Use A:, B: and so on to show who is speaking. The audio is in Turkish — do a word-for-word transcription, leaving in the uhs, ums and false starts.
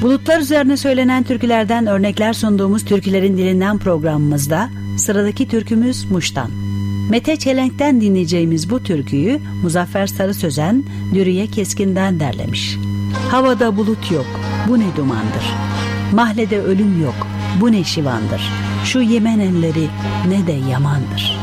A: Bulutlar üzerine söylenen türkülerden örnekler sunduğumuz Türkülerin Dilinden programımızda sıradaki türkümüz Muş'tan. Mete Çelenk'ten dinleyeceğimiz bu türküyü Muzaffer Sarı Sözen, Dürüye Keskin'den derlemiş. Havada bulut yok, bu ne dumandır. Mahlede ölüm yok, bu ne şivandır. Şu Yemen elleri ne de yamandır.